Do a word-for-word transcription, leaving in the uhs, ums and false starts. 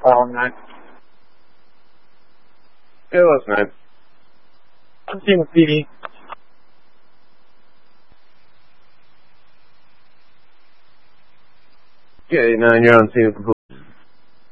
following night. It was nice. I'm seeing the P D. Yeah, you know, you're on scene with the